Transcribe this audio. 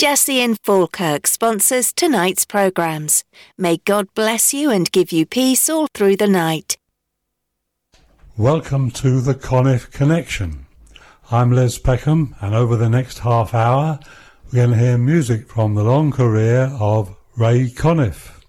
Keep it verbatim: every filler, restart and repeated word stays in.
Jesse and Falkirk sponsors tonight's programmes. May God bless you and give you peace all through the night. Welcome to the Conniff Connection. I'm Les Peckham, and over the next half hour we're going to hear music from the long career of Ray Conniff.